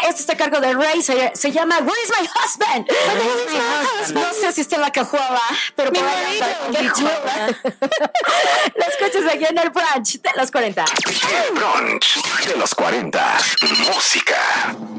Esto está a cargo de Ray. Se llama Where is my husband? No sé si usted la cajuaba, pero por ahí anda dicho. La escuchas aquí en el brunch de los 40. El brunch de los 40. Música.